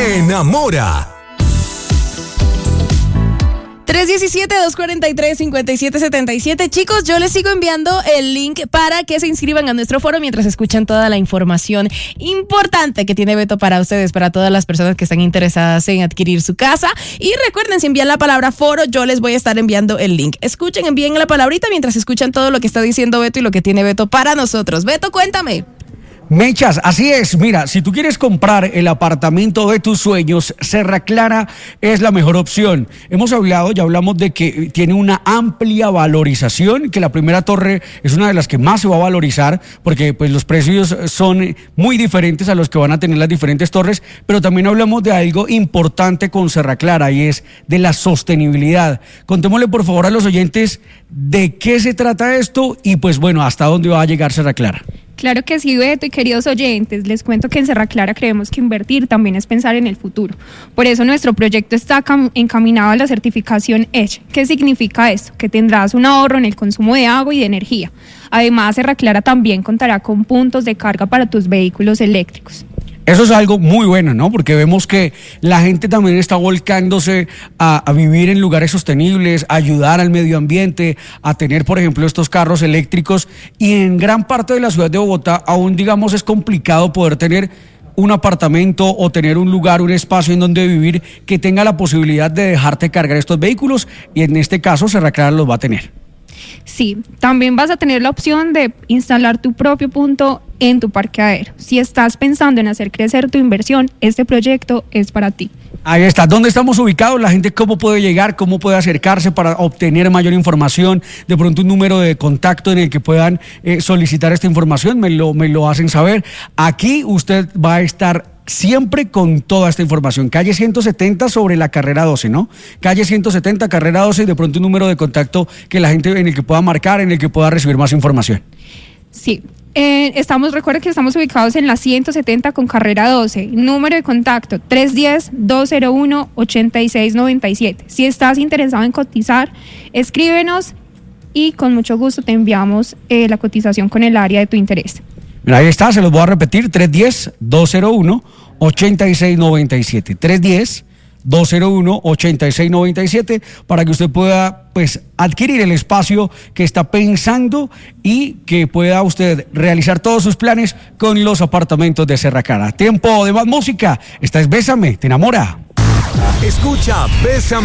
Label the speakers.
Speaker 1: Te enamora.
Speaker 2: 317-243-5777. Chicos, yo les sigo enviando el link para que se inscriban a nuestro foro mientras escuchan toda la información importante que tiene Beto para ustedes, para todas las personas que están interesadas en adquirir su casa. Y recuerden, si envían la palabra foro, yo les voy a estar enviando el link. Escuchen, envíen la palabrita mientras escuchan todo lo que está diciendo Beto y lo que tiene Beto para nosotros. Beto, cuéntame.
Speaker 3: Mechas, así es. Mira, si tú quieres comprar el apartamento de tus sueños, Serra Clara es la mejor opción. Ya hablamos de que tiene una amplia valorización, que la primera torre es una de las que más se va a valorizar, porque pues los precios son muy diferentes a los que van a tener las diferentes torres, pero también hablamos de algo importante con Serra Clara y es de la sostenibilidad. Contémosle por favor a los oyentes de qué se trata esto y pues bueno, hasta dónde va a llegar Serra Clara.
Speaker 4: Claro que sí, Beto, y queridos oyentes, les cuento que en Serra Clara creemos que invertir también es pensar en el futuro. Por eso nuestro proyecto está encaminado a la certificación EDGE. ¿Qué significa esto? Que tendrás un ahorro en el consumo de agua y de energía. Además, Serra Clara también contará con puntos de carga para tus vehículos eléctricos.
Speaker 3: Eso es algo muy bueno, ¿no? Porque vemos que la gente también está volcándose a vivir en lugares sostenibles, a ayudar al medio ambiente, a tener, por ejemplo, estos carros eléctricos. Y en gran parte de la ciudad de Bogotá aún, digamos, es complicado poder tener un apartamento o tener un lugar, un espacio en donde vivir que tenga la posibilidad de dejarte cargar estos vehículos. Y en este caso, Serra Clara los va a tener.
Speaker 4: Sí, también vas a tener la opción de instalar tu propio punto en tu parqueadero. Si estás pensando en hacer crecer tu inversión, este proyecto es para ti.
Speaker 3: Ahí está. ¿Dónde estamos ubicados? La gente, ¿cómo puede llegar? ¿Cómo puede acercarse para obtener mayor información? De pronto un número de contacto en el que puedan solicitar esta información, me lo hacen saber. Aquí usted va a estar siempre con toda esta información. Calle 170 sobre la carrera 12, ¿no? Calle 170, carrera 12, y de pronto un número de contacto que la gente en el que pueda marcar, en el que pueda recibir más información.
Speaker 4: Sí. Recuerda que estamos ubicados en la 170 con carrera 12. Número de contacto 310-201-8697. Si estás interesado en cotizar, escríbenos y con mucho gusto te enviamos la cotización con el área de tu interés.
Speaker 3: Mira, ahí está, se los voy a repetir, 310-201-8697. 310-201-8697 para que usted pueda pues adquirir el espacio que está pensando y que pueda usted realizar todos sus planes con los apartamentos de Serra Clara. Tiempo de más música. Esta es Bésame, te enamora.
Speaker 1: Escucha Bésame.